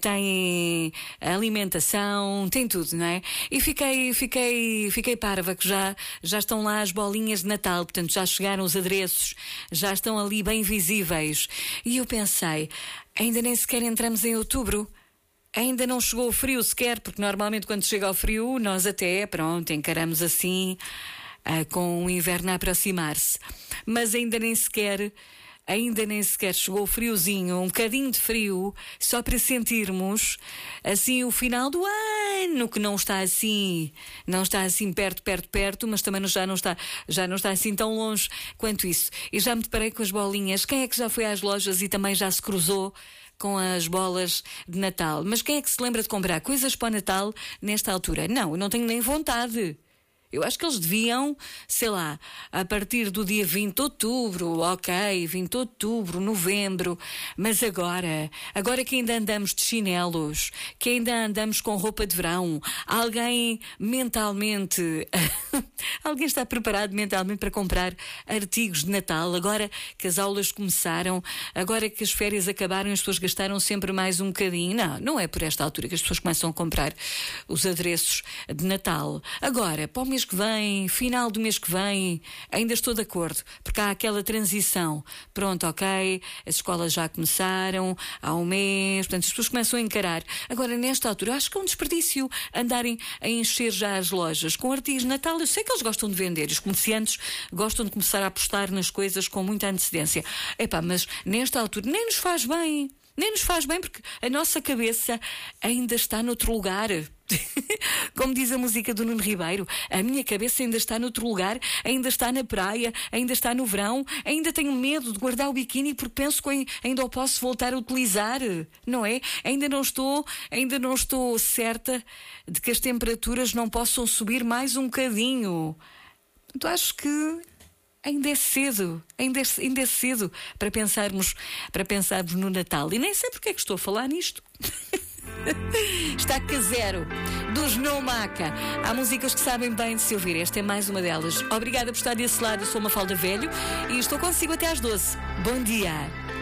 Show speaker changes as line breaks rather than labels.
tem alimentação, tem tudo, não é? E fiquei parva que já estão lá as bolinhas de Natal, portanto já chegaram os adereços, já estão ali bem visíveis. E eu pensei, ainda nem sequer entramos em outubro. Ainda não chegou o frio sequer, porque normalmente quando chega o frio nós até, encaramos assim, com o inverno a aproximar-se. Mas ainda nem sequer chegou o friozinho, um bocadinho de frio, só para sentirmos assim o final do ano, que não está assim perto, mas também já não está assim tão longe quanto isso. E já me deparei com as bolinhas. Quem é que já foi às lojas e também já se cruzou com as bolas de Natal? Mas quem é que se lembra de comprar coisas para o Natal nesta altura? Não, eu não tenho nem vontade. Eu acho que eles deviam, sei lá, a partir do dia 20 de outubro, 20 de outubro, novembro, mas agora que ainda andamos de chinelos, que ainda andamos com roupa de verão, alguém está preparado mentalmente para comprar artigos de Natal, agora que as aulas começaram, agora que as férias acabaram e as pessoas gastaram sempre mais um bocadinho. Não é por esta altura que as pessoas começam a comprar os adereços de Natal. Agora, para o mês que vem, final do mês que vem, ainda estou de acordo, porque há aquela transição. Pronto, ok, as escolas já começaram há um mês, portanto as pessoas começam a encarar. Agora, nesta altura, eu acho que é um desperdício andarem a encher já as lojas com artigos de Natal. Eu sei que eles gostam de vender, os comerciantes gostam de começar a apostar nas coisas com muita antecedência. Mas nesta altura nem nos faz bem. Nem nos faz bem, porque a nossa cabeça ainda está noutro lugar. Como diz a música do Nuno Ribeiro, a minha cabeça ainda está noutro lugar, ainda está na praia, ainda está no verão, ainda tenho medo de guardar o biquíni porque penso que ainda o posso voltar a utilizar, não é? Ainda não estou certa de que as temperaturas não possam subir mais um bocadinho. Então acho que ainda é cedo para pensarmos no Natal. E nem sei porque é que estou a falar nisto. Está K0 dos No Maca. Há músicas que sabem bem de se ouvir. Esta é mais uma delas. Obrigada por estar desse lado. Eu sou Mafalda Velho e estou consigo até às 12. Bom dia.